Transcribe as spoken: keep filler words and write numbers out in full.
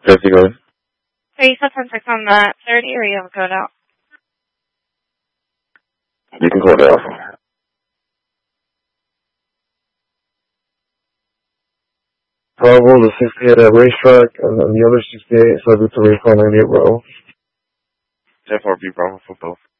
fifty, go ahead. So you said ten six on the thirty, or you have a code out? You can code it out. Bravo, the sixty-eight at racetrack, and then the other sixty-eight subject to recall ninety-eight Bravo. ten four B Bravo for both.